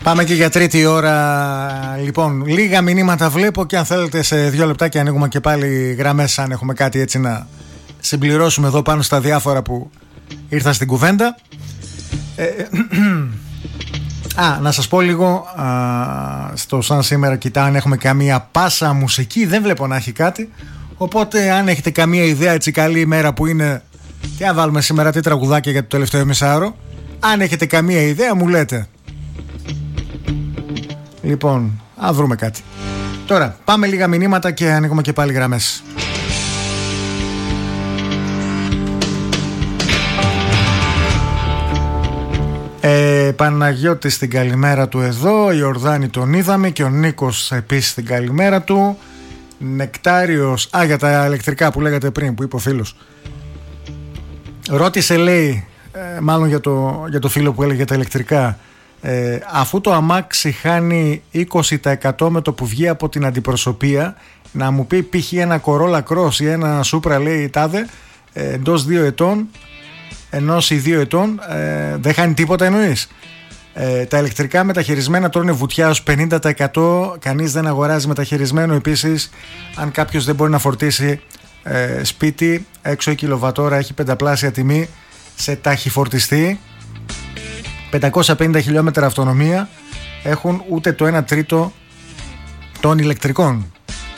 Πάμε και για τρίτη ώρα. Λοιπόν, λίγα μηνύματα βλέπω και αν θέλετε σε 2 λεπτάκια ανοίγουμε και πάλι γραμμές, αν έχουμε κάτι έτσι να συμπληρώσουμε εδώ πάνω στα διάφορα που ήρθα στην κουβέντα. Να σας πω λίγο στο σαν σήμερα κοιτά αν έχουμε καμία πάσα μουσική. Δεν βλέπω να έχει κάτι. Οπότε αν έχετε καμία ιδέα, έτσι καλή ημέρα που είναι, και αν βάλουμε σήμερα τι τραγουδάκια για το τελευταίο μισάωρο, αν έχετε καμία ιδέα μου λέτε. Λοιπόν, βρούμε κάτι. Τώρα πάμε λίγα μηνύματα και ανοίγουμε και πάλι γραμμές. Παναγιώτης την καλημέρα του εδώ, η Ορδάνη τον είδαμε και ο Νίκος επίσης την καλημέρα του. Νεκτάριος, για τα ηλεκτρικά που λέγατε πριν, που είπε ο φίλος. Ρώτησε, λέει, μάλλον για το φίλο που έλεγε για τα ηλεκτρικά, αφού το αμάξι χάνει 20% με το που βγει από την αντιπροσωπεία, να μου πει π.χ. ένα Corolla Cross ή ένα Supra, λέει τάδε, εντός 2 ετών, 1 ή 2 ετών, δεν χάνει τίποτα εννοείς? Τα ηλεκτρικά μεταχειρισμένα τρώνε βουτιά ως 50%. Κανείς δεν αγοράζει μεταχειρισμένο. Επίσης, αν κάποιος δεν μπορεί να φορτίσει σπίτι, έξω η κιλοβατόρα έχει 5πλάσια τιμή σε ταχυφορτιστή. 550 χιλιόμετρα αυτονομία έχουν ούτε το 1/3 των ηλεκτρικών.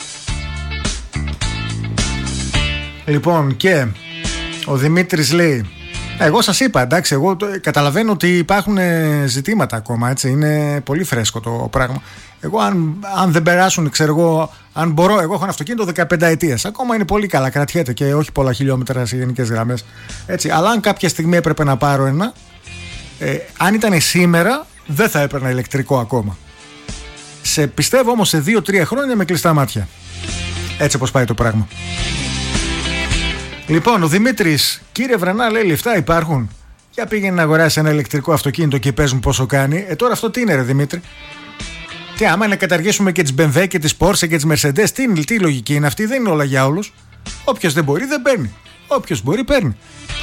Λοιπόν, και ο Δημήτρης λέει, εγώ σας είπα, εντάξει, εγώ καταλαβαίνω ότι υπάρχουν ζητήματα ακόμα, έτσι, είναι πολύ φρέσκο το πράγμα. Εγώ αν δεν περάσουν, ξέρω εγώ, αν μπορώ, εγώ έχω ένα αυτοκίνητο 15 ετίας, ακόμα είναι πολύ καλά, κρατιέται και όχι πολλά χιλιόμετρα σε γενικές γραμμές, έτσι, αλλά αν κάποια στιγμή έπρεπε να πάρω ένα, αν ήταν σήμερα δεν θα έπαιρνα ηλεκτρικό ακόμα. Πιστεύω όμως σε 2-3 χρόνια με κλειστά μάτια, έτσι όπως πάει το πράγμα. Λοιπόν, ο Δημήτρης, κύριε Βρανά, λέει, λεφτά υπάρχουν? Για πήγαινε να αγοράσει ένα ηλεκτρικό αυτοκίνητο και παίζουν πόσο κάνει. Τώρα αυτό τι είναι, ρε Δημήτρη? Τι, άμα να καταργήσουμε και τις BMW και τις Porsche και τις Mercedes, τι λογική είναι αυτή? Δεν είναι όλα για όλους. Όποιος δεν μπορεί δεν παίρνει. Όποιος μπορεί παίρνει.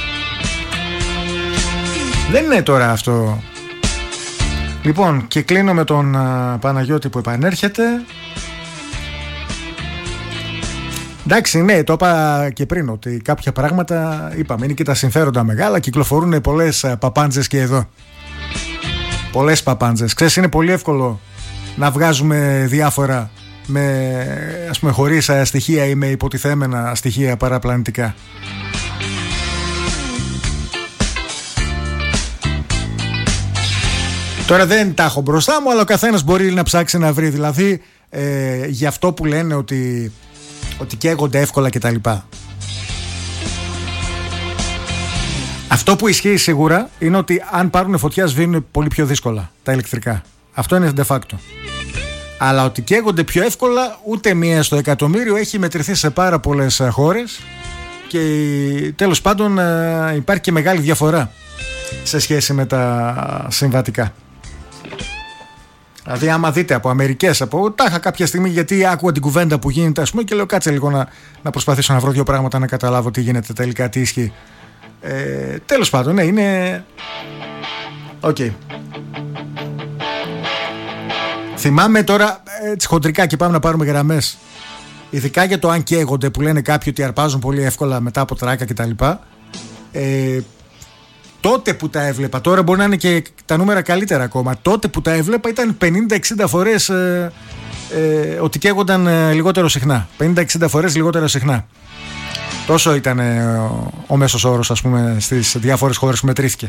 Δεν είναι τώρα αυτό. Λοιπόν, και κλείνω με τον Παναγιώτη που επανέρχεται. Εντάξει, ναι, το είπα και πριν ότι κάποια πράγματα, είπαμε, είναι και τα συμφέροντα μεγάλα. Κυκλοφορούν πολλές παπάντζες και εδώ. Πολλές παπάντζες. Ξέρεις, είναι πολύ εύκολο να βγάζουμε διάφορα ας πούμε, χωρίς στοιχεία ή με υποτιθέμενα στοιχεία παραπλανητικά. Τώρα δεν τα έχω μπροστά μου, αλλά ο καθένας μπορεί να ψάξει να βρει. Δηλαδή, για αυτό που λένε ότι καίγονται εύκολα κτλ. Αυτό που ισχύει σίγουρα είναι ότι αν πάρουν φωτιά σβήνουν πολύ πιο δύσκολα τα ηλεκτρικά. Αυτό είναι de facto. Αλλά ότι καίγονται πιο εύκολα, ούτε μία στο εκατομμύριο, έχει μετρηθεί σε πάρα πολλές χώρες και τέλος πάντων υπάρχει και μεγάλη διαφορά σε σχέση με τα συμβατικά. Δηλαδή, άμα δείτε από Αμερικές, τάχα κάποια στιγμή, γιατί άκουγα την κουβέντα που γίνεται, ας πούμε, και λέω κάτσε λίγο να προσπαθήσω να βρω 2 πράγματα να καταλάβω τι γίνεται τελικά, τι ισχύει. Τέλος πάντων, ναι, είναι. Οκ. Θυμάμαι τώρα, έτσι χοντρικά, και πάμε να πάρουμε γραμμές. Ειδικά για το αν καίγονται, που λένε κάποιοι ότι αρπάζουν πολύ εύκολα μετά από τράκα κτλ. Τότε που τα έβλεπα, τώρα μπορεί να είναι και τα νούμερα καλύτερα ακόμα. Τότε που τα έβλεπα ήταν 50-60 φορές ότι καίγονταν λιγότερο συχνά. 50-60 φορές λιγότερο συχνά. Τόσο ήταν ο μέσος όρος, ας πούμε, στις διάφορες χώρες που μετρήθηκε.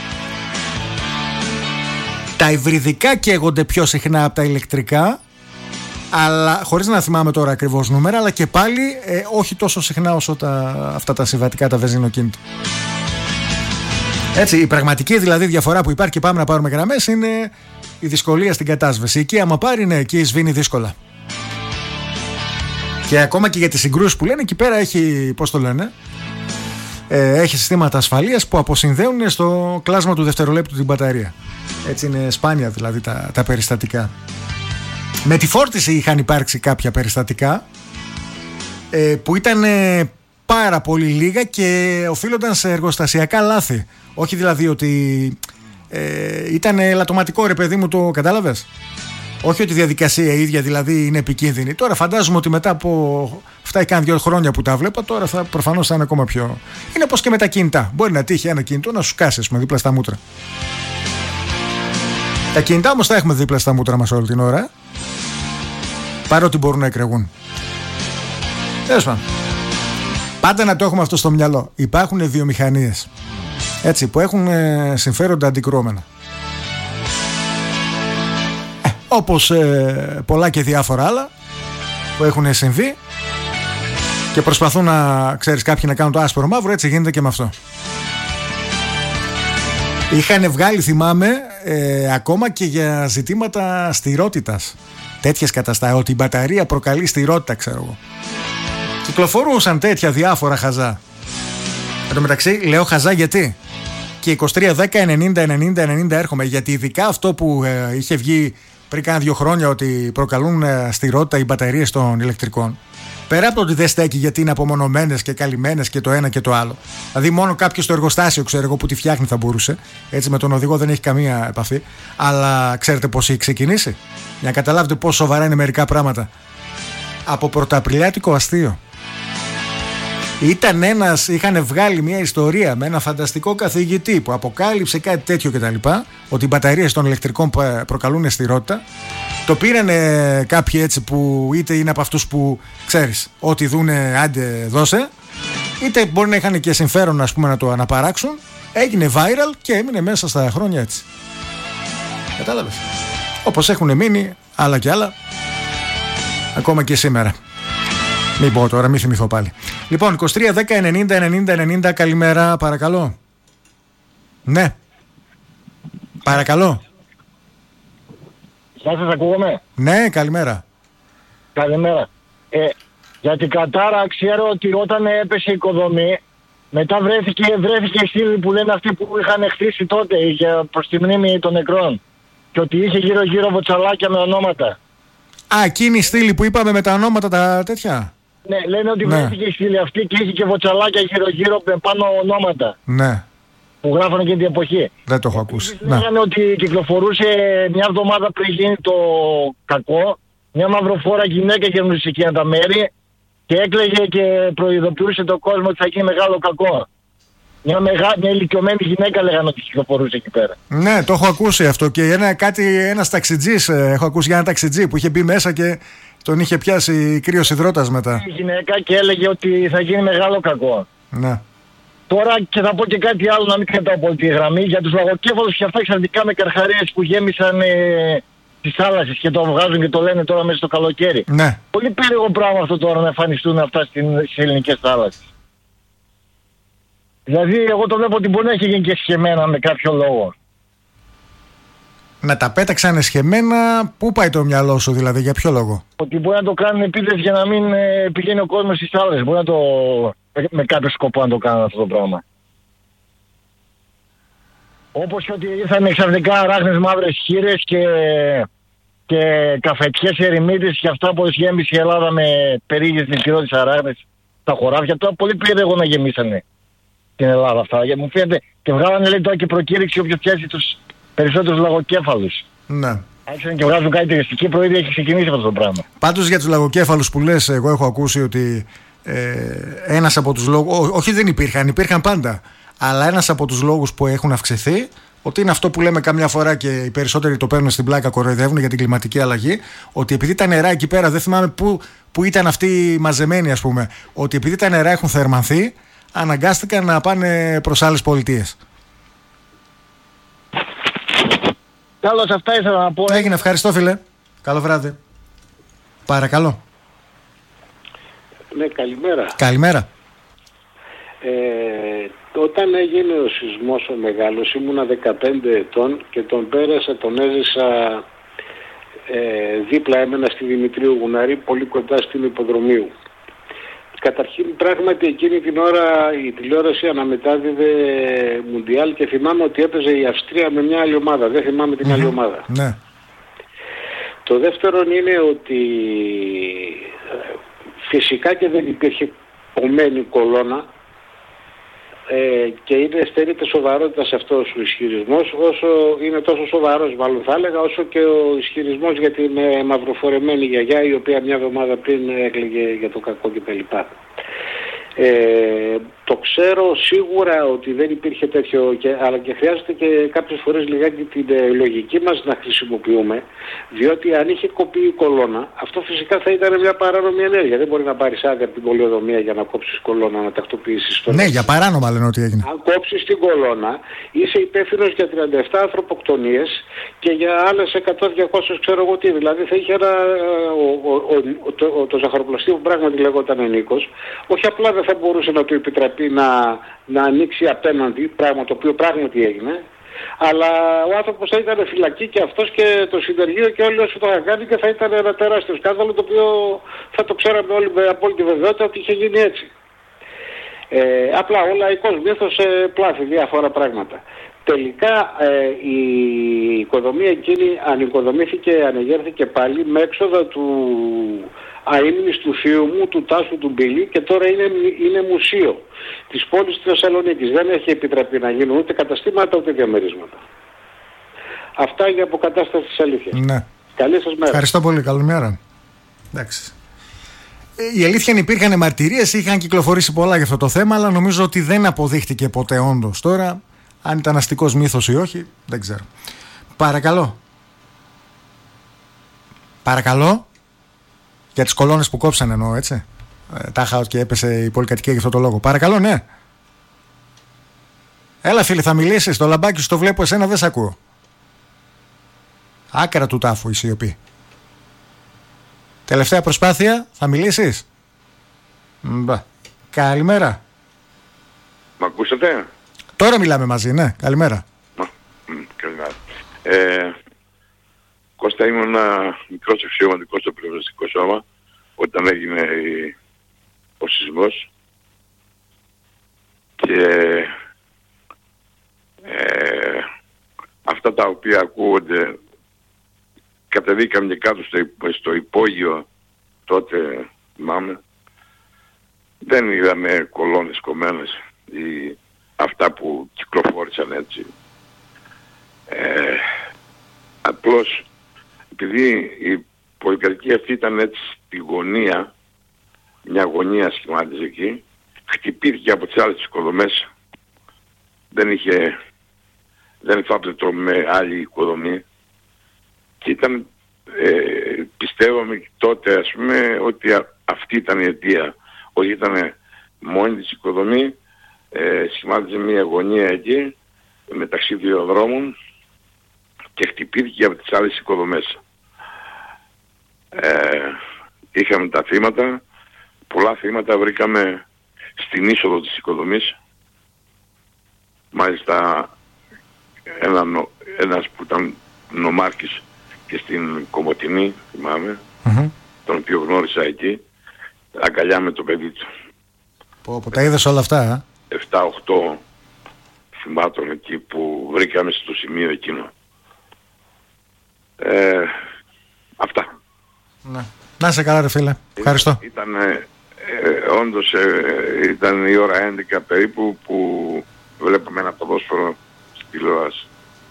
Τα υβριδικά καίγονται πιο συχνά από τα ηλεκτρικά, αλλά χωρίς να θυμάμαι τώρα ακριβώς νούμερα, αλλά και πάλι όχι τόσο συχνά όσο αυτά τα συμβατικά, τα βενζινοκίνητα. Έτσι, η πραγματική δηλαδή διαφορά που υπάρχει, και πάμε να πάρουμε γραμμές, είναι η δυσκολία στην κατάσβεση. Εκεί άμα πάρει, ναι, εκεί σβήνει δύσκολα. Και ακόμα και για τις συγκρούσεις που λένε, εκεί πέρα έχει, πώς το λένε, έχει συστήματα ασφαλείας που αποσυνδέουν στο κλάσμα του δευτερολέπτου την μπαταρία. Έτσι είναι σπάνια δηλαδή τα περιστατικά. Με τη φόρτιση είχαν υπάρξει κάποια περιστατικά που ήταν πάρα πολύ λίγα και οφείλονταν σε εργοστασιακά λάθη. Όχι δηλαδή ότι ήταν ελαττωματικό, ρε παιδί μου, το κατάλαβες? Όχι ότι η διαδικασία ίδια δηλαδή είναι επικίνδυνη. Τώρα φαντάζομαι ότι μετά από φτάει καν 2 χρόνια που τα βλέπα, τώρα προφανώς θα είναι ακόμα πιο. Είναι όπως και με τα κινητά. Μπορεί να τύχει ένα κινητό να σου κάσει, ας πούμε, δίπλα στα μούτρα. Τα κινητά όμως τα έχουμε δίπλα στα μούτρα μας όλη την ώρα. Παρότι μπορούν να εκρεγούν. Τέλος πάντων. Πάντα να το έχουμε αυτό στο μυαλό. Υπάρχουν βιομηχανίες, έτσι, που έχουν συμφέροντα αντικρουόμενα. Όπως πολλά και διάφορα άλλα που έχουν συμβεί και προσπαθούν να, ξέρεις, κάποιοι να κάνουν το άσπρο μαύρο, έτσι γίνεται και με αυτό. Είχαν βγάλει, θυμάμαι, ακόμα και για ζητήματα στηρότητας τέτοιες καταστάσεις, ότι η μπαταρία προκαλεί στηρότητα, ξέρω εγώ. Κυκλοφορούσαν τέτοια διάφορα χαζά. Εν τω μεταξύ λέω χαζά γιατί και 23, 10, 90 έρχομαι, γιατί ειδικά αυτό που είχε βγει πριν κάνα 2 χρόνια ότι προκαλούν στηρότητα οι μπαταρίες των ηλεκτρικών, πέρα από το ότι δεν στέκει γιατί είναι απομονωμένες και καλυμμένες και το ένα και το άλλο. Δηλαδή μόνο κάποιος στο εργοστάσιο, ξέρω εγώ, που τη φτιάχνει θα μπορούσε. Έτσι με τον οδηγό δεν έχει καμία επαφή. Αλλά ξέρετε πώς έχει ξεκινήσει? Για να καταλάβετε πόσο σοβαρά είναι μερικά πράγματα. Από πρωταπριλιάτικο αστείο. Είχαν βγάλει μια ιστορία με ένα φανταστικό καθηγητή που αποκάλυψε κάτι τέτοιο κτλ. Ότι οι μπαταρίες των ηλεκτρικών προκαλούν στηρότητα. Το πήρανε κάποιοι έτσι που είτε είναι από αυτούς που ξέρεις, ό,τι δούνε άντε δώσε, είτε μπορεί να είχαν και συμφέρον, ας πούμε, να το αναπαράξουν. Έγινε viral και έμεινε μέσα στα χρόνια έτσι. Κατάλαβες? Όπως έχουν μείνει άλλα και άλλα ακόμα και σήμερα. Μην πω τώρα, μην θυμηθώ πάλι. Λοιπόν, 23, 10, 90, καλημέρα, παρακαλώ. Ναι. Παρακαλώ. Σας ακούγομαι? Ναι, καλημέρα. Καλημέρα. Για την Κατάρα ξέρω ότι όταν έπεσε η οικοδομή, μετά βρέθηκε η στήλη που λένε αυτοί που είχαν χτίσει τότε προς τη μνήμη των νεκρών. Και ότι είχε γύρω-γύρω βοτσαλάκια με ονόματα. Α, εκείνη η στήλη που είπαμε με τα ονόματα τα τέτοια. Ναι, λένε ότι βρέθηκε η στήλη αυτή και είχε και βοτσαλάκια γύρω-γύρω με πάνω ονόματα. Ναι. Που γράφανε και την εποχή. Δεν το έχω ακούσει. Λέγανε ότι κυκλοφορούσε μια εβδομάδα πριν γίνει το κακό, μια μαυροφόρα γυναίκα γυρνούσε σε εκείνα τα μέρη και έκλαιγε και προειδοποιούσε τον κόσμο ότι θα γίνει μεγάλο κακό. Μια ηλικιωμένη γυναίκα λέγανε ότι κυκλοφορούσε εκεί πέρα. Ναι, το έχω ακούσει αυτό. Και ένας ταξιτζής, έχω ακούσει για ένα ταξιτζή που είχε μπει μέσα και τον είχε πιάσει κρύος υδρότας μετά. Η γυναίκα και έλεγε ότι θα γίνει μεγάλο κακό. Ναι. Τώρα και θα πω και κάτι άλλο, να μην κρατάω από τη γραμμή, για τους λαγοκέφαλους και αυτά εξαρτικά με καρχαρίες που γέμισαν τις θάλασσες και το βγάζουν και το λένε τώρα μέσα στο καλοκαίρι. Ναι. Πολύ περίεργο πράγμα αυτό τώρα να εμφανιστούν αυτά στις ελληνικές θάλασσες. Δηλαδή εγώ το βλέπω ότι μπορεί να έχει γίνει και σχεμένα με κάποιο λόγο. Να τα πέταξαν σχεμένα, πού πάει το μυαλό σου δηλαδή, για ποιο λόγο? Ότι μπορεί να το κάνουν επίτευξη για να μην πηγαίνει ο κόσμος στις θάλασσες. Μπορεί να το με κάποιο σκοπό να το κάνουν αυτό το πράγμα. Όπως και ότι ήρθαν ξαφνικά αράχνες μαύρες χήρες και καφετιές ερημίτες και αυτά που γέμισε η Ελλάδα με περίγες νηπιώδεις αράχνες στα χωράφια. Τώρα πολύ περίεργο να γεμίσανε την Ελλάδα αυτά. Γιατί μου φαίνεται και βγάλανε, λέει, τώρα και προκήρυξη όποιος πιάσει τους περισσότερους λαγοκέφαλους. Ναι. Άρχισαν και βγάζουν κάτι τουριστική προήθεια, έχει ξεκινήσει αυτό το πράγμα. Πάντως για τους λαγοκέφαλους που λες, εγώ έχω ακούσει ότι ένας από τους λόγους, όχι δεν υπήρχαν πάντα, αλλά ένας από τους λόγους που έχουν αυξηθεί, ότι είναι αυτό που λέμε καμιά φορά και οι περισσότεροι το παίρνουν στην πλάκα, κοροϊδεύουν για την κλιματική αλλαγή, ότι επειδή τα νερά εκεί πέρα, δεν θυμάμαι που ήταν αυτοί μαζεμένοι, ας πούμε, ότι επειδή τα νερά έχουν θερμανθεί, αναγκάστηκαν να πάνε προς άλλες πολιτείες. Καλώς, αυτά ήθελα να πω. Έγινε, ευχαριστώ φίλε. Καλό βράδυ. Παρακαλώ. Ναι, καλημέρα. Καλημέρα. Όταν έγινε ο σεισμός ο μεγάλος, ήμουνα 15 ετών και τον έζησα δίπλα, έμενα στη Δημητρίου Γουναρή, πολύ κοντά στην Υποδρομίου. Καταρχήν, πράγματι εκείνη την ώρα η τηλεόραση αναμετάδιδε Μουντιάλ και θυμάμαι ότι έπαιζε η Αυστρία με μια άλλη ομάδα. Δεν θυμάμαι την άλλη ομάδα. Ναι. Το δεύτερο είναι ότι φυσικά και δεν υπήρχε κομμένη κολόνα, και στερείται σοβαρότητα σε αυτός ο ισχυρισμός, όσο είναι τόσο σοβαρός μάλλον θα έλεγα, όσο και ο ισχυρισμός για την μαυροφορεμένη γιαγιά, η οποία μια εβδομάδα πριν έκλαιγε για το κακό κτλ. Το ξέρω σίγουρα ότι δεν υπήρχε τέτοιο, αλλά και χρειάζεται και κάποιες φορές λιγάκι την λογική μας να χρησιμοποιούμε, διότι αν είχε κοπεί η κολόνα, αυτό φυσικά θα ήταν μια παράνομη ενέργεια. Δεν μπορεί να πάρεις άδεια από την πολεοδομία για να κόψεις κολόνα, να τακτοποιήσεις το. Ναι, για παράνομα λένε ότι έγινε. Αν κόψεις την κολόνα, είσαι υπεύθυνος για 37 ανθρωποκτονίες και για άλλες 100-200 ξέρω εγώ τι. Δηλαδή θα είχε το ζαχαροπλαστείο που πράγματι λεγόταν Νίκος, όχι απλά δεν θα μπορούσε να του επιτραπεί να ανοίξει απέναντι, πράγμα το οποίο πράγματι έγινε, αλλά ο άνθρωπος θα ήταν φυλακή και αυτός και το συνεργείο και όλοι όσοι το είχαν κάνει, και θα ήταν ένα τεράστιο σκάνδαλο, το οποίο θα το ξέραμε όλοι με απόλυτη βεβαιότητα ότι είχε γίνει έτσι. Απλά ο λαϊκός μύθος πλάθει διάφορα πράγματα. Τελικά η οικοδομία εκείνη ανοικοδομήθηκε, ανεγέρθηκε πάλι με έξοδα του αείμνης του θείου μου, του Τάσου του Μπιλή, και τώρα είναι μουσείο της πόλης της Θεσσαλονίκης. Δεν έχει επιτραπεί να γίνουν ούτε καταστήματα ούτε διαμερίσματα. Αυτά για αποκατάσταση της αλήθειας. Ναι. Καλή σας μέρα. Ευχαριστώ πολύ. Καλημέρα. Εντάξει. Η αλήθεια είναι υπήρχαν μαρτυρίες, είχαν κυκλοφορήσει πολλά για αυτό το θέμα, αλλά νομίζω ότι δεν αποδείχτηκε ποτέ όντως. Τώρα, αν ήταν αστικός μύθος ή όχι, δεν ξέρω. Παρακαλώ. Παρακαλώ. Για τις κολόνες που κόψαν εννοώ, έτσι. Τάχα και έπεσε η πολυκατοικία για αυτό το λόγο. Παρακαλώ, ναι. Έλα φίλε, θα μιλήσεις. Το λαμπάκι σου το βλέπω, εσένα δεν σ' ακούω. Άκρα του τάφου η σιωπή. Τελευταία προσπάθεια, θα μιλήσεις. Μπα. Καλημέρα. Μ' ακούσατε? Τώρα μιλάμε μαζί, ναι. Καλημέρα. Καλημέρα. Κώστα, ήμουν μικρός αξιωματικός στο πυροσβεστικό σώμα όταν έγινε ο σεισμός και αυτά τα οποία ακούγονται, κατεβήκαμε και κάτω στο υπόγειο τότε, θυμάμαι, δεν είδαμε κολόνες κομμένες ή αυτά που κυκλοφόρησαν έτσι. Απλώς επειδή η πολυκατοικία αυτή ήταν έτσι στη γωνία, μια γωνία σχημάτιζε εκεί, χτυπήθηκε από τις άλλες οικοδομές, δεν φάπτετο με άλλη οικοδομή, και ήταν, πιστεύαμε τότε ας πούμε ότι αυτή ήταν η αιτία, όχι ήταν μόνη της οικοδομή, σχημάτιζε μια γωνία εκεί μεταξύ δύο δρόμων και χτυπήθηκε από τις άλλες οικοδομές. Είχαμε τα θύματα, πολλά θύματα βρήκαμε στην είσοδο της οικοδομής. Μάλιστα ένας που ήταν νομάρχης και στην Κομοτηνή, θυμάμαι, τον οποίο γνώρισα εκεί, αγκαλιά με το παιδί του. Που τα είδες όλα αυτά, 7-8 θυμάτων εκεί που βρήκαμε στο σημείο εκείνο. Αυτά. Ναι. Να είσαι καλά ρε φίλε. Ευχαριστώ. Ήταν όντως ήταν η ώρα 11 περίπου που βλέπαμε ένα ποδόσφαιρο στην τηλεόραση.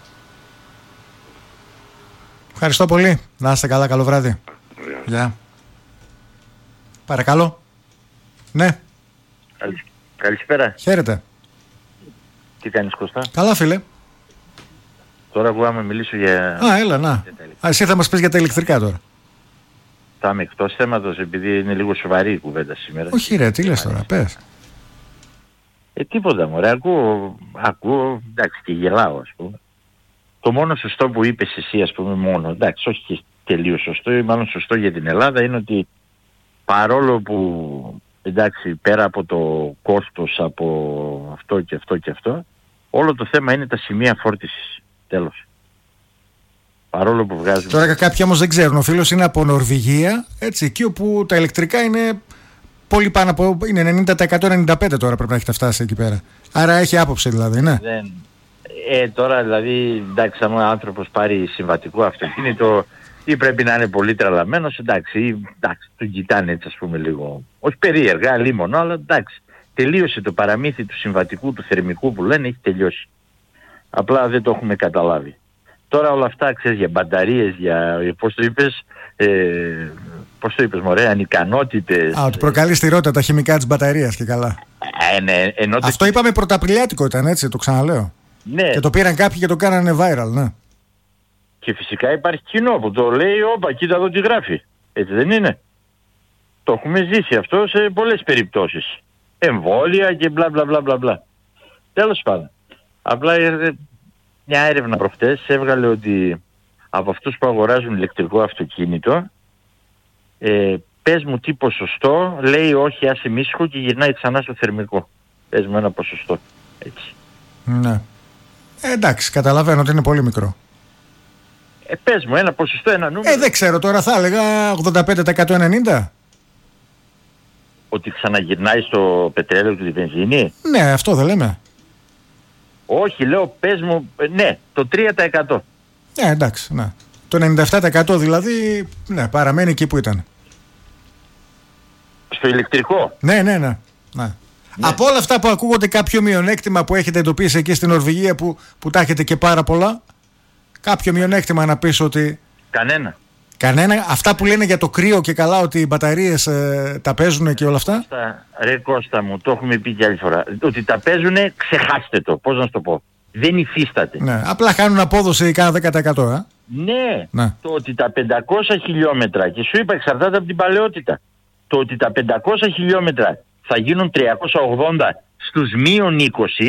Ευχαριστώ πολύ. Να είστε καλά, καλό βράδυ. Γεια. Παρακαλώ. Ναι. Καλησπέρα. Χαίρετε. Τι κάνεις Κώστα? Καλά φίλε. Τώρα που άμα μιλήσω για... Έλα να. Εσύ θα μας πεις για τα ηλεκτρικά τώρα. Θα είμαι εκτός θέματος επειδή είναι λίγο σοβαρή η κουβέντα σήμερα. Όχι ρε, τι λες τώρα, πες. Τίποτα μωρέ, ακούω, εντάξει, και γελάω ας πούμε. Το μόνο σωστό που είπες εσύ ας πούμε μόνο, εντάξει, όχι και τελείως σωστό, ή μάλλον σωστό για την Ελλάδα, είναι ότι παρόλο που, εντάξει, πέρα από το κόστος, από αυτό και αυτό και αυτό, όλο το θέμα είναι τα σημεία φόρτισης. Τέλος. Παρόλο που βγάζουν... Τώρα κάποιοι όμως δεν ξέρουν. Ο φίλος είναι από Νορβηγία, έτσι, εκεί όπου τα ηλεκτρικά είναι πολύ πάνω από... είναι 90%, 95% τώρα πρέπει να έχετε φτάσει εκεί πέρα. Άρα έχει άποψη δηλαδή, ναι. Τώρα δηλαδή, εντάξει, αν ο άνθρωπος πάρει συμβατικό αυτοκίνητο ή πρέπει να είναι πολύ τρελαμένος, εντάξει, τον κοιτάνε έτσι ας πούμε λίγο, όχι περίεργα, λίμωνο, αλλά εντάξει, τελείωσε το παραμύθι του συμβατικού, του θερμικού που λένε, έχει τελειώσει. Απλά δεν το έχουμε καταλάβει. Τώρα όλα αυτά, ξέρεις, για μπαταρίες, για, πώς το είπες μωρέ, ανικανότητες. Ότι προκαλεί στηρότητα τα χημικά της μπαταρίας και καλά. Ναι, αυτό είπαμε πρωταπριλιάτικο ήταν, έτσι, το ξαναλέω. Ναι. Και το πήραν κάποιοι και το κάνανε viral, ναι. Και φυσικά υπάρχει κοινό που το λέει, όπα, κοίτα εδώ τι γράφει. Έτσι δεν είναι? Το έχουμε ζήσει αυτό σε πολλές περιπτώσεις. Εμβόλια και μπλα μπλα μπλα μπλα μπλα. Τέλος πάντων. Απλά μια έρευνα προχτές έβγαλε ότι από αυτούς που αγοράζουν ηλεκτρικό αυτοκίνητο, πες μου τι ποσοστό λέει όχι, άσε μίσχο, και γυρνάει ξανά στο θερμικό. Πες μου ένα ποσοστό. Έτσι. Ναι. Εντάξει, καταλαβαίνω ότι είναι πολύ μικρό. Πες μου ένα ποσοστό, ένα νούμερο. Δεν ξέρω τώρα, θα έλεγα 85%-90%. Ότι ξαναγυρνάει στο πετρέλαιο και τη βενζίνη. Ναι, αυτό δεν λέμε. Όχι, λέω, πες μου, ναι, το 3%. Εντάξει, ναι. Το 97% δηλαδή, ναι, παραμένει εκεί που ήταν. Στο ηλεκτρικό. Ναι. Από όλα αυτά που ακούγονται, κάποιο μειονέκτημα που έχετε εντοπίσει εκεί στην Νορβηγία, που τα έχετε και πάρα πολλά, κάποιο μειονέκτημα να πεις ότι... Κανένα. Αυτά που λένε για το κρύο και καλά, ότι οι μπαταρίες τα παίζουν και όλα αυτά. Ρε Κώστα μου, το έχουμε πει κι άλλη φορά. Ότι τα παίζουνε, ξεχάστε το. Πώς να σου το πω. Δεν υφίσταται. Ναι, απλά κάνουν απόδοση κάνα 10%. Ναι. Το ότι τα 500 χιλιόμετρα, και σου είπα εξαρτάται από την παλαιότητα, το ότι τα 500 χιλιόμετρα θα γίνουν 380 στους μείον 20,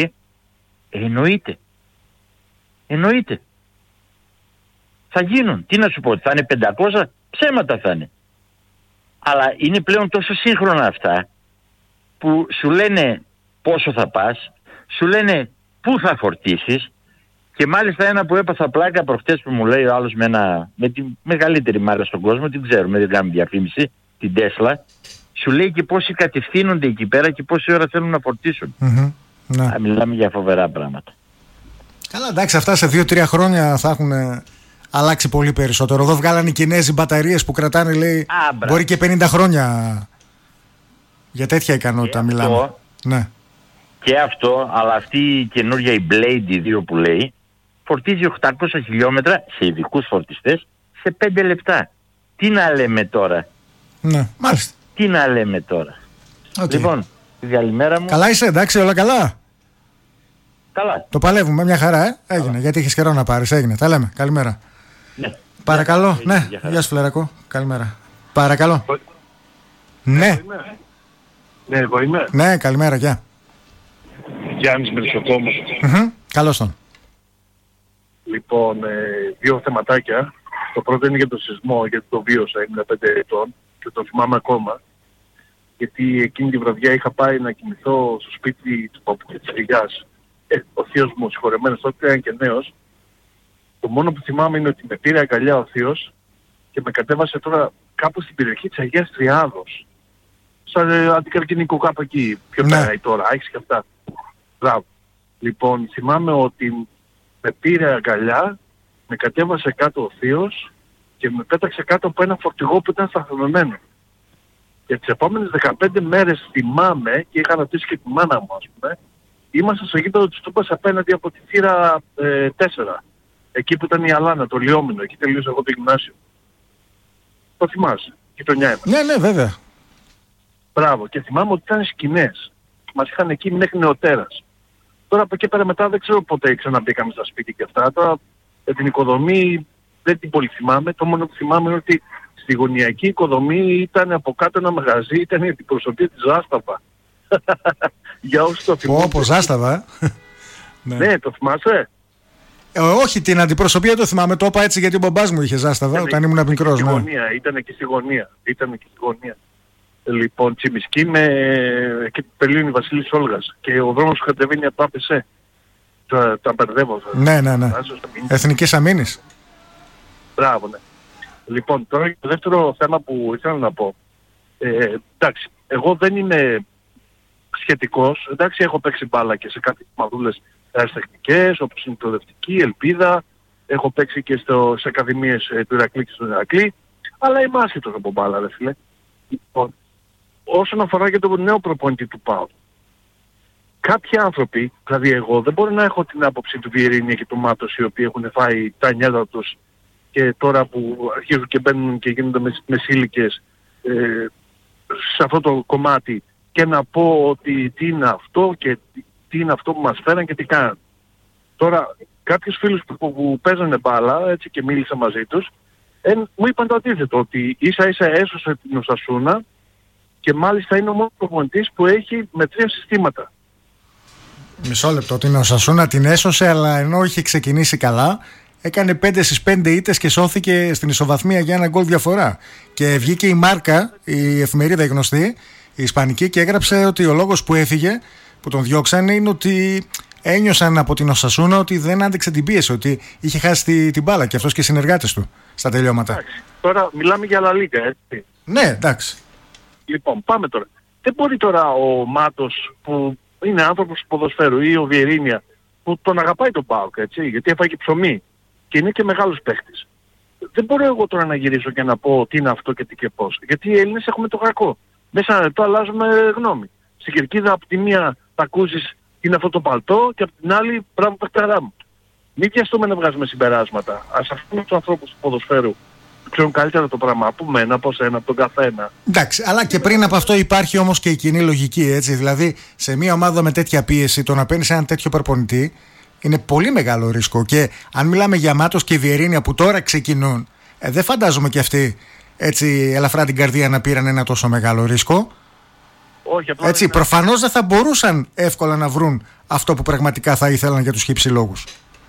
εννοείται. Θα γίνουν. Τι να σου πω, θα είναι 500, ψέματα θα είναι. Αλλά είναι πλέον τόσο σύγχρονα αυτά που σου λένε πόσο θα πας, σου λένε πού θα φορτίσεις, και μάλιστα ένα που έπαθα πλάκα προχτές που μου λέει ο άλλος με τη μεγαλύτερη μάρκα στον κόσμο, την ξέρουμε, δεν κάνουμε διαφήμιση, την Τέσλα, σου λέει και πόσοι κατευθύνονται εκεί πέρα και πόση ώρα θέλουν να φορτίσουν. Ναι. Μιλάμε για φοβερά πράγματα. Καλά, εντάξει, αυτά σε 2-3 χρόνια θα έχουν αλλάξει πολύ περισσότερο. Εδώ βγάλανε οι Κινέζοι μπαταρίες που κρατάνε, λέει, μπορεί και 50 χρόνια. Για τέτοια ικανότητα μιλάμε. Ναι. Και αυτό, αλλά αυτή η καινούργια η Blade 2 που λέει, φορτίζει 800 χιλιόμετρα σε ειδικούς φορτιστές σε 5 λεπτά. Τι να λέμε τώρα. Ναι, μάλιστα. Τι να λέμε τώρα. Λοιπόν, καλημέρα μου. Καλά είσαι, εντάξει, όλα καλά. Καλά. Το παλεύουμε, μια χαρά, έγινε, γιατί έχεις καιρό να πάρεις, έγινε. Τα λέμε, καλημέρα. Ναι. Παρακαλώ, ναι, γεια σου Φλερακό, καλημέρα. Παρακαλώ. Ναι. Ναι, εγώ είμαι. Ναι, καλημέρα, γεια. Γιάννης Μερσοκόμος. Καλώς τον. Λοιπόν, δύο θεματάκια. Το πρώτο είναι για το σεισμό, γιατί το βίωσα, ήμουν 5 ετών και το θυμάμαι ακόμα. Γιατί εκείνη τη βραδιά είχα πάει να κοιμηθώ στο σπίτι του παππού και της γιαγιάς. Ο θείος μου, συγχωρεμένος τότε, ήταν και νέος. Το μόνο που θυμάμαι είναι ότι με πήρε αγκαλιά ο θείος και με κατέβασε τώρα κάπου στην περιοχή της Αγίας Τριάδος. Σαν αντικαρκυνικό κάπου εκεί. Πιο πέρα τώρα, έχεις και αυτά. Μπράβο. Λοιπόν, θυμάμαι ότι με πήρε αγκαλιά, με κατέβασε κάτω ο θείος και με πέταξε κάτω από ένα φορτηγό που ήταν σταθμευμένο. Και τις επόμενες 15 μέρες θυμάμαι, και είχα ρωτήσει και τη μάνα μου, ας πούμε, ήμασταν στο γήπεδο της Τούμπας απέναντι από τη θύρα 4. Εκεί που ήταν η Αλάνα, το Λιόμινο, εκεί τελείωσα εγώ το γυμνάσιο. Το θυμάσαι, γειτονιά είμαστε. Ναι, βέβαια. Μπράβο, και θυμάμαι ότι ήταν σκηνές. Μας είχαν εκεί μέχρι νεοτέρας. Τώρα από εκεί πέρα μετά δεν ξέρω πότε ξαναμπήκαμε στα σπίτια και αυτά. Τώρα την οικοδομή δεν την πολύ θυμάμαι. Το μόνο που θυμάμαι είναι ότι στη γωνιακή οικοδομή ήταν από κάτω ένα μαγαζί, ήταν η αντιπροσωπεία της Ζάσταβα. Για όσους το θυμούνται. Όπως Ζάσταβα, Ναι, το θυμάσαι. Όχι, την αντιπροσωπεία το θυμάμαι. Το είπα έτσι γιατί ο μπαμπάς μου είχε Ζάσταβα όταν ήμουν μικρός. Ήταν και στη γωνία. Λοιπόν, Τσιμισκή με εκεί που πελύνει Βασίλης Όλγας. Και ο δρόμος που κατεβαίνει από ΑΠΣΕ. Τα μπερδεύω. Ναι. Εθνικής Αμήνης. Μπράβο, ναι. Λοιπόν, τώρα το δεύτερο θέμα που ήθελα να πω. Εντάξει, εγώ δεν είμαι σχετικός. Εντάξει, έχω παίξει μπάλα και σε κάποιες μαδούλες αριστεχνικές, όπως είναι η Προοδευτική, Ελπίδα. Έχω παίξει και σε ακαδημίες του Ηρακλή και στον Ηρακλή. Αλλά είμαι άσχετος από μπάλα, ρε φίλε. Λοιπόν, όσον αφορά και τον νέο προπονητή του ΠΑΟΚ, κάποιοι άνθρωποι, δηλαδή εγώ, δεν μπορώ να έχω την άποψη του Βιερίνια και του Μάτος, οι οποίοι έχουν φάει τα νιάτα τους και τώρα που αρχίζουν και μπαίνουν και γίνονται μεσήλικες σε αυτό το κομμάτι, και να πω ότι τι είναι αυτό και τι είναι αυτό που μας φέραν και τι κάνουν. Τώρα, κάποιους φίλους που παίζανε μπάλα, έτσι, και μίλησα μαζί τους, μου είπαν το αντίθετο, ότι ίσα ίσα έσωσε την Οσασούνα και μάλιστα είναι ο μόνος προπονητής που έχει με 3 συστήματα. Μισό λεπτό, την Οσασούνα την έσωσε, αλλά ενώ είχε ξεκινήσει καλά, έκανε 5 στις 5 ήττες και σώθηκε στην ισοβαθμία για ένα γκολ διαφορά. Και βγήκε η Μάρκα, η εφημερίδα γνωστή, η ισπανική, και έγραψε ότι ο λόγος που έφυγε, που τον διώξανε, είναι ότι ένιωσαν από την Οσασούνα ότι δεν άντεξε την πίεση, ότι είχε χάσει την μπάλα και αυτός και οι συνεργάτες του στα τελειώματα. Εντάξει, τώρα μιλάμε για La Liga, έτσι. Ναι, εντάξει. Λοιπόν, πάμε τώρα. Δεν μπορεί τώρα ο Μάτος, που είναι άνθρωπος του ποδοσφαίρου, ή ο Βιερίνια, που τον αγαπάει τον ΠΑΟΚ, έτσι, γιατί έφαγε ψωμί και είναι και μεγάλος παίχτης. Δεν μπορώ εγώ τώρα να γυρίσω και να πω τι είναι αυτό και τι και πώς. Γιατί οι Έλληνες έχουμε το κακό. Μέσα ένα λεπτό αλλάζουμε γνώμη. Στην κερκίδα από τη μία θα ακούσεις είναι αυτό το παλτό και από την άλλη πράγμα παιχταρά μου. Μην βιαστούμε να βγάζουμε συμπεράσματα. Ας αφήσουμε τους ανθρώπους του ποδοσφαίρου που ξέρουν καλύτερα το πράγμα από μένα, από σένα, από τον καθένα. Εντάξει, αλλά και πριν από αυτό υπάρχει όμως και η κοινή λογική, έτσι. Δηλαδή, σε μια ομάδα με τέτοια πίεση, το να παίρνεις έναν τέτοιο προπονητή είναι πολύ μεγάλο ρίσκο. Και αν μιλάμε για Μάτος και Βιερίνια που τώρα ξεκινούν, δεν φαντάζομαι και αυτοί έτσι ελαφρά την καρδία να πήραν ένα τόσο μεγάλο ρίσκο. Όχι, απλά έτσι, προφανώς δεν θα μπορούσαν εύκολα να βρουν αυτό που πραγματικά θα ήθελαν για τους χυψηλόγους.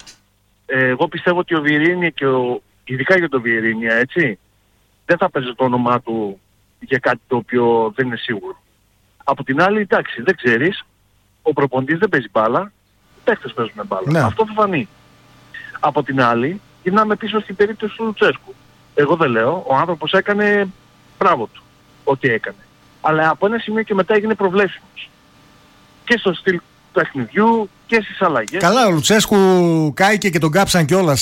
Εγώ πιστεύω ότι ο Βιερίνια και ειδικά για τον Βιερίνια, έτσι, δεν θα παίζει το όνομά του για κάτι το οποίο δεν είναι σίγουρο. Από την άλλη, εντάξει, δεν ξέρεις, ο προπονητής δεν παίζει μπάλα, οι παίχτες παίζουν μπάλα. Ναι. Αυτό θα φανεί. Από την άλλη, γυρνάμε πίσω στην περίπτωση του Λουτσέσκου. Εγώ δεν λέω, ο άνθρωπος έκανε μπράβο του, ό,τι έκανε. Αλλά από ένα σημείο και μετά έγινε προβλέψιμος. Και στο στυλ του παιχνιδιού και στις αλλαγές. Καλά, ο Λουτσέσκου κάηκε και τον κάψαν κιόλας.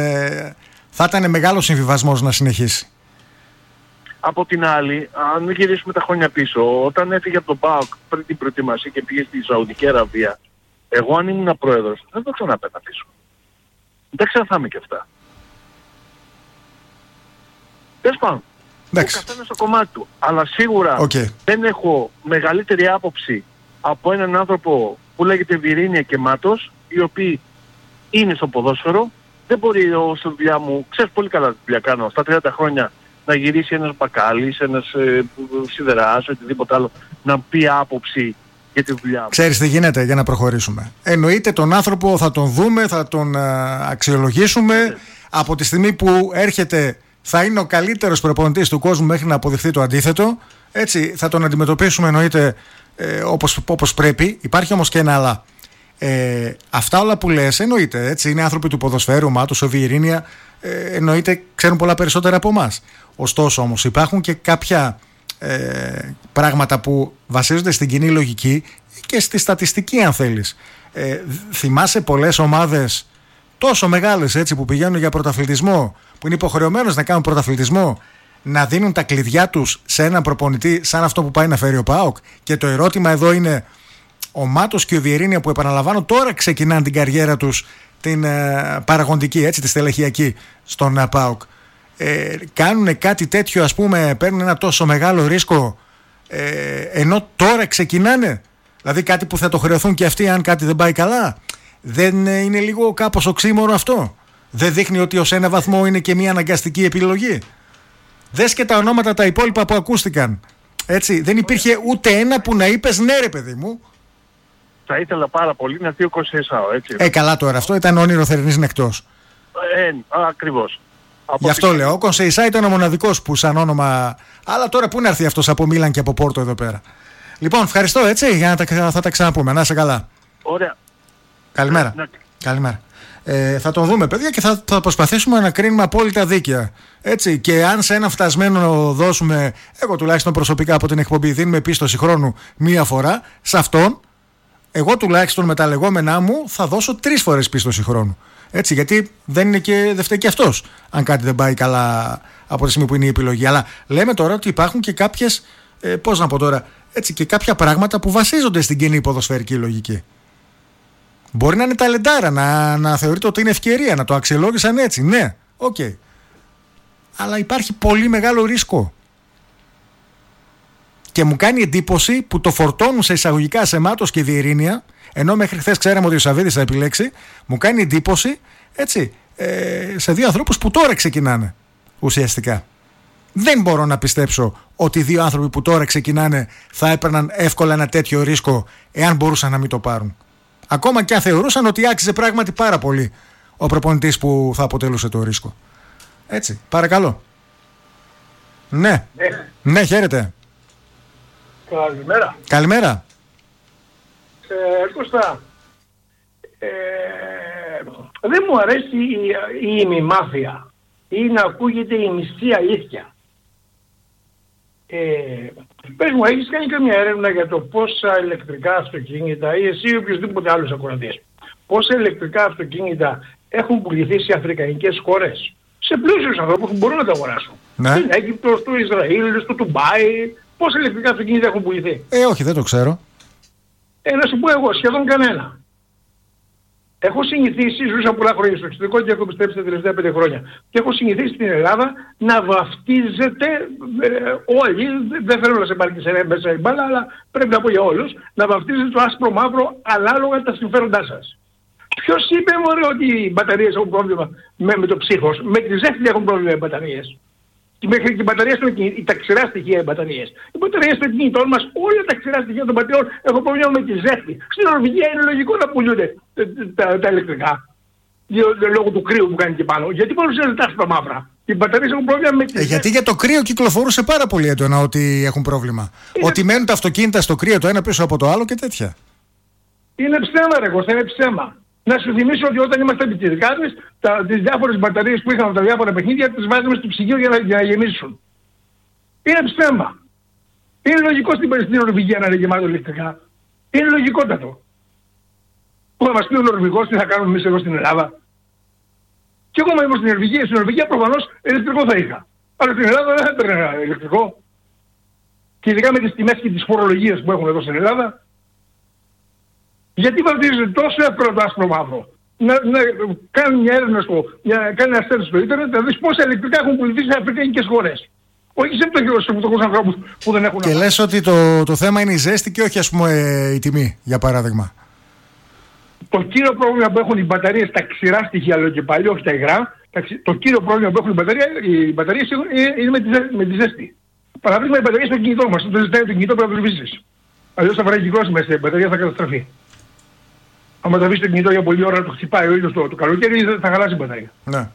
Θα ήταν μεγάλος συμβιβασμός να συνεχίσει. Από την άλλη, αν γυρίσουμε τα χρόνια πίσω, όταν έφυγε από τον ΠΑΟΚ πριν την προετοιμασία και πήγε στη Σαουδική Αραβία, εγώ αν ήμουν πρόεδρος, δεν το ξαναπέτα πίσω. Δεν ξαναθάμε και αυτά. Τέλος πάντων. Ο καθένας στο κομμάτι του. Αλλά σίγουρα δεν έχω μεγαλύτερη άποψη από έναν άνθρωπο που λέγεται Βιερίνια και Μάτος, οι οποίοι είναι στο ποδόσφαιρο. Δεν μπορεί στη δουλειά μου, ξέρεις πολύ καλά τι δουλειά κάνω, στα 30 χρόνια να γυρίσει ένας μπακάλης, ένας σιδεράς, οτιδήποτε άλλο, να πει άποψη για τη δουλειά μου. Ξέρεις τι γίνεται, για να προχωρήσουμε. Εννοείται τον άνθρωπο θα τον δούμε, θα τον αξιολογήσουμε. Από τη στιγμή που έρχεται θα είναι ο καλύτερος προπονητής του κόσμου μέχρι να αποδειχθεί το αντίθετο. Έτσι θα τον αντιμετωπίσουμε, εννοείται, όπως πρέπει. Υπάρχει όμως και ένα αλλά. Αυτά όλα που λες, εννοείται, έτσι, είναι άνθρωποι του ποδοσφαίρου, ο Μάτος, ο Βιερίνια, εννοείται ξέρουν πολλά περισσότερα από εμάς. Ωστόσο όμως υπάρχουν και κάποια πράγματα που βασίζονται στην κοινή λογική και στη στατιστική, αν θέλεις. Θυμάσαι πολλές ομάδες τόσο μεγάλες, έτσι, που πηγαίνουν για πρωταθλητισμό, που είναι υποχρεωμένος να κάνουν πρωταθλητισμό, να δίνουν τα κλειδιά τους σε έναν προπονητή σαν αυτό που πάει να φέρει ο ΠΑΟΚ? Και το ερώτημα εδώ είναι, ο Μάτος και ο Βιερίνια, που επαναλαμβάνω τώρα ξεκινάνε την καριέρα τους, την παραγωγική, έτσι, τη στελεχειακή στον ΠΑΟΚ, κάνουν κάτι τέτοιο, ας πούμε, παίρνουν ένα τόσο μεγάλο ρίσκο ενώ τώρα ξεκινάνε? Δηλαδή κάτι που θα το χρεωθούν και αυτοί αν κάτι δεν πάει καλά. Δεν είναι λίγο κάπως οξύμορο αυτό? Δεν δείχνει ότι ως ένα βαθμό είναι και μια αναγκαστική επιλογή? Δες και τα ονόματα τα υπόλοιπα που ακούστηκαν. Έτσι, δεν υπήρχε ούτε ένα που να είπες ναι ρε παιδί μου. Θα ήθελα πάρα πολύ να πει ο Κονσεϊσάο, έτσι. Καλά τώρα, αυτό ήταν όνειρο θερινής νεκτός. Ακριβώς. Γι' αυτό λέω, ο Κονσεϊσάο ήταν ο μοναδικός που σαν όνομα. Αλλά τώρα πού να έρθει αυτός από Μίλαν και από Πόρτο εδώ πέρα? Λοιπόν, ευχαριστώ, έτσι, για να θα τα ξαναπούμε. Να είσαι καλά. Ωραία. Καλημέρα. Καλημέρα. Θα τον δούμε, παιδιά, και θα προσπαθήσουμε να κρίνουμε απόλυτα δίκαια. Έτσι, και αν σε ένα φτασμένο δώσουμε, εγώ τουλάχιστον προσωπικά από την εκπομπή δίνουμε πίστοση χρόνου μία φορά, σε αυτόν, εγώ τουλάχιστον με τα λεγόμενά μου θα δώσω 3 φορές πίστοση χρόνου. Έτσι, γιατί δεν φταίει και αυτός αν κάτι δεν πάει καλά από τη στιγμή που είναι η επιλογή. Αλλά λέμε τώρα ότι υπάρχουν και κάποιες, πώς να πω τώρα, έτσι, και κάποια πράγματα που βασίζονται στην κοινή ποδοσφαιρική λογική. Μπορεί να είναι ταλεντάρα, να θεωρείται ότι είναι ευκαιρία, να το αξιολόγησαν έτσι. Ναι, οκ. Αλλά υπάρχει πολύ μεγάλο ρίσκο. Και μου κάνει εντύπωση που το φορτώνουν σε εισαγωγικά σε Μάτος και Βιερίνια, ενώ μέχρι χθες ξέραμε ότι ο Σαββίδης θα επιλέξει. Μου κάνει εντύπωση, έτσι, σε δύο ανθρώπους που τώρα ξεκινάνε ουσιαστικά. Δεν μπορώ να πιστέψω ότι δύο άνθρωποι που τώρα ξεκινάνε θα έπαιρναν εύκολα ένα τέτοιο ρίσκο, εάν μπορούσαν να μην το πάρουν. Ακόμα και αν θεωρούσαν ότι άξιζε πράγματι πάρα πολύ ο προπονητής που θα αποτελούσε το ρίσκο. Έτσι, παρακαλώ. Ναι, ναι, χαίρετε. Καλημέρα. Καλημέρα. Κώστα, δεν μου αρέσει η ημιμάθεια ή να ακούγεται η μισή αλήθεια. Πες μου, έχεις κάνει καμία έρευνα για το πόσα ηλεκτρικά αυτοκίνητα, ή εσύ ή οποιοδήποτε άλλος ακροατής, πόσα ηλεκτρικά αυτοκίνητα έχουν πουληθεί σε αφρικανικές χώρες, σε πλούσιους ανθρώπους που μπορούν να τα αγοράσουν? Ναι. Στην Αίγυπτο, στο Ισραήλ, στο Ντουμπάι, πόσα ηλεκτρικά αυτοκίνητα έχουν πουληθεί? Όχι, δεν το ξέρω. Να σου πω εγώ, σχεδόν κανένα. Έχω συνηθίσει, ζούσα πολλά χρόνια στο εξωτερικό και έχω επιστρέψει τα τελευταία 5 χρόνια. Και έχω συνηθίσει στην Ελλάδα να βαφτίζεται όλοι, δεν θέλω να σε πάρει και μέσα η μπάλα, αλλά πρέπει να πω για όλους, να βαφτίζεται το άσπρο μαύρο ανάλογα τα συμφέροντά σας. Ποιος είπε μωρέ ότι οι μπαταρίες έχουν πρόβλημα με το ψύχος? Με τη ζέστη έχουν πρόβλημα οι μπαταρίες. Και μέχρι και οι μπαταρίες των κινητών, τα ξηρά στοιχεία οι μπαταρίες. Οι μπαταρίες των κινητών μας, όλα τα ξηρά στοιχεία των μπαταριών έχουν πρόβλημα με τη ζέστη. Στην Νορβηγία είναι λογικό να πουλούνται τα ηλεκτρικά. Λόγω του κρύου που κάνει και πάνω. Γιατί παρουσιάζεται τα άσπρα μαύρα? Οι μπαταρίες έχουν πρόβλημα με τη ζέστη. Γιατί για το κρύο κυκλοφορούσε πάρα πολύ έντονα ότι έχουν πρόβλημα. Ότι μένουν τα αυτοκίνητα στο κρύο το ένα πίσω από το άλλο και τέτοια. Είναι ψέμα ρε Κώστα, είναι ψέμα. Να σου θυμίσω ότι όταν είμαστε πιτσιρικάδες, τις διάφορες μπαταρίες που είχαμε από τα διάφορα παιχνίδια τις βάζουμε στο ψυγείο για να γεμίσουν. Είναι ψέμα. Είναι λογικό στην Νορβηγία να είναι γεμάτο ηλεκτρικά. Είναι λογικότατο. Που θα μας πει ο Νορβηγός τι θα κάνουμε εμείς εδώ στην Ελλάδα. Και εγώ ήμουν στην Νορβηγία προφανώς ηλεκτρικό θα είχα. Αλλά στην Ελλάδα δεν θα έπαιρνε ηλεκτρικό. Και ειδικά με τις τιμές και τις φορολογίες που έχουν εδώ στην Ελλάδα. Γιατί βαδίζεται τόσο εύκολα το άσπρο μαύρο? Να κάνει μια έρευνα κάνει ένα στέλνο στο ίντερνετ, να δεις πόσα ηλεκτρικά έχουν πουληθεί σε αφρικανικές χώρες. Όχι σε φτωχούς ανθρώπους που δεν έχουν. Και λες ότι το θέμα είναι η ζέστη και όχι ας πούμε η τιμή, για παράδειγμα. Το κύριο πρόβλημα που έχουν οι μπαταρίες, τα ξηρά στοιχεία λέω και πάλι, όχι τα υγρά, το κύριο πρόβλημα που έχουν οι μπαταρίες είναι με τη ζέστη. Παράδειγμα οι μπαταρίες στο κινητό μας, όταν ζητάει το κινητό πρέπει να το σβήσεις. Αλλιώς θα βραχυκρώσει μέσα, η μπαταρία θα καταστραφεί. Αν τα βρεις το κινητό για πολλή ώρα, το χτυπάει ο ήλιος το καλοκαίρι, θα χαλάσει η μπαταρία. Ναι.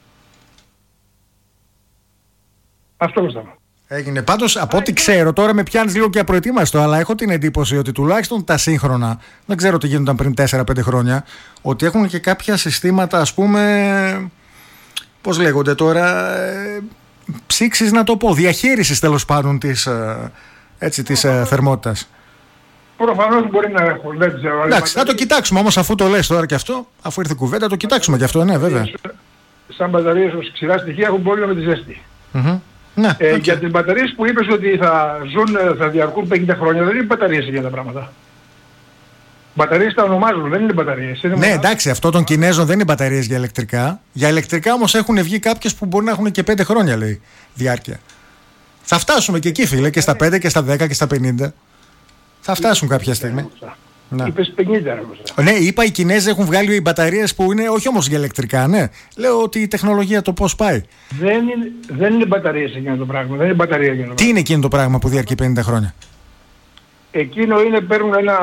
Αυτό Κώστα. Έγινε. Πάντως, από ό,τι ξέρω, τώρα με πιάνεις λίγο και απροετοίμαστο, αλλά έχω την εντύπωση ότι τουλάχιστον τα σύγχρονα, δεν ξέρω τι γίνονταν πριν 4-5 χρόνια, ότι έχουν και κάποια συστήματα, ας πούμε, πώς λέγονται τώρα, ψήξης να το πω, διαχείρισης τέλος πάντων της θερμότητας. Προφανώς μπορεί να έχουν, δεν ξέρω. Εντάξει, θα το κοιτάξουμε όμως, αφού το λες τώρα και αυτό, αφού ήρθε κουβέντα, το κοιτάξουμε και αυτό, ναι, βέβαια. Σαν μπαταρίες ως ξηρά στοιχεία έχουν πρόβλημα με τη ζέστη. Mm-hmm. Ναι, okay. Για τις μπαταρίες που είπες ότι θα διαρκούν 50 χρόνια, δεν είναι μπαταρίες για τα πράγματα. Μπαταρίες τα ονομάζουν, δεν είναι μπαταρίες. Ναι, εντάξει, αυτό των Κινέζων δεν είναι μπαταρίες για ηλεκτρικά. Για ηλεκτρικά όμως έχουν βγει κάποιες που μπορεί να έχουν και 5 χρόνια, λέει, διάρκεια. Θα φτάσουμε και εκεί, φίλε, και στα 5 και στα 10 και στα 50. Θα φτάσουν κάποια στιγμή. Ναι. Είπες 50. Ναι, είπα οι Κινέζοι έχουν βγάλει μπαταρίες που είναι όχι όμως για ηλεκτρικά, ναι. Λέω ότι η τεχνολογία το πώς πάει. Δεν είναι μπαταρίες εκείνο το πράγμα. Δεν είναι μπαταρία εκείνο το πράγμα. Τι είναι εκείνο το πράγμα που διαρκεί 50 χρόνια? Εκείνο είναι, παίρνουν ένα...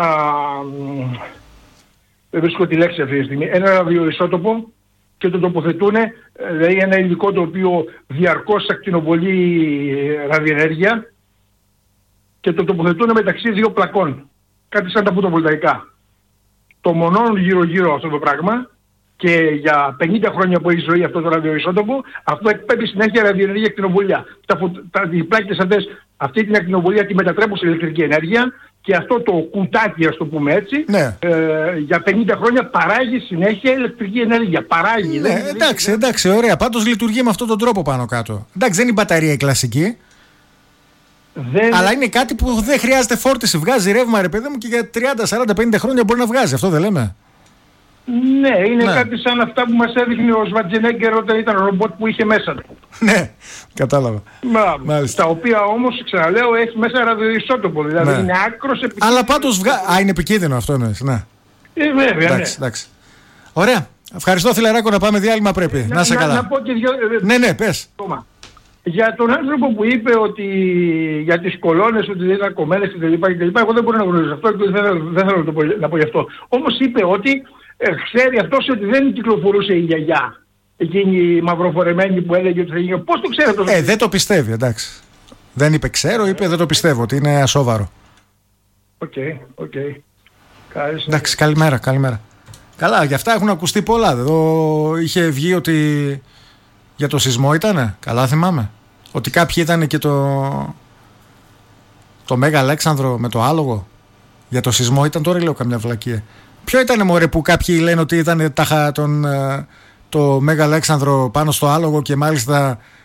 Δεν βρίσκω τη λέξη αυτή τη στιγμή. Ένα ραδιοϊσότοπο και το τοποθετούν, δηλαδή ένα υλικό το οποίο διαρκώς ακτινοβολεί ραδιενέργεια και το τοποθετούν μεταξύ δύο πλακών. Κάτι σαν τα φωτοβολταϊκά. Το μονώνουν γύρω-γύρω αυτό το πράγμα και για 50 χρόνια που έχει ζωή αυτό το ραδιοϊσότοπο, αυτό εκπέμπει συνέχεια ραδιενέργεια ακτινοβολία. Οι πλάκες αυτές, αυτή την ακτινοβολία τη μετατρέπουν σε ηλεκτρική ενέργεια και αυτό το κουτάκι, ας το πούμε έτσι, ναι. Για 50 χρόνια παράγει συνέχεια ηλεκτρική ενέργεια. Παράγει. Ναι, εντάξει, ωραία. Πάντως λειτουργεί με αυτόν τον τρόπο πάνω κάτω. Εντάξει, δεν είναι η μπαταρία η κλασική. Αλλά είναι κάτι που δεν χρειάζεται φόρτιση. Βγάζει ρεύμα, ρε παιδί μου, και για 30, 40, 50 χρόνια μπορεί να βγάζει. Αυτό δεν λέμε? Ναι, είναι κάτι σαν αυτά που μας έδειχνε ο Σβατζενέγκερ όταν ήταν ρομπότ που είχε μέσα του. Ναι, κατάλαβα. Τα οποία όμως, ξαναλέω, έχει μέσα ραδιοϊσότοπο. Δηλαδή είναι άκρος επικίνδυνο. Αλλά πάντως είναι επικίνδυνο αυτό, εννοείς? Ναι. Βέβαια, εντάξει. Ωραία. Ευχαριστώ, φιλαράκο, να πάμε διάλειμμα πρέπει. Να σε καλά. Να πω και δύο... Ναι, πες. Για τον άνθρωπο που είπε ότι για τις κολόνες ότι δεν ήταν κομμένες κτλ. Εγώ δεν μπορώ να γνωρίζω αυτό και δεν θέλω να πω γι' αυτό. Όμως είπε ότι ξέρει αυτός ότι δεν κυκλοφορούσε η γιαγιά. Εκείνη η μαυροφορεμένη που έλεγε ότι θα γίνει. Πώς το ξέρει αυτό? Δεν το πιστεύει, εντάξει. Δεν είπε ξέρω, είπε δεν το πιστεύω, ότι είναι ασόβαρο. Οκ. Εντάξει, καλημέρα. Καλά, γι' αυτά έχουν ακουστεί πολλά. Εδώ είχε βγει ότι για το σεισμό ήτανε, καλά θυμάμαι. Ότι κάποιοι ήταν και το Μέγα Αλέξανδρο με το άλογο. Για το σεισμό ήταν, τώρα λέω καμιά βλακία. Ποιο ήτανε, μωρέ, που κάποιοι λένε ότι ήταν το Μέγα Αλέξανδρο πάνω στο άλογο και μάλιστα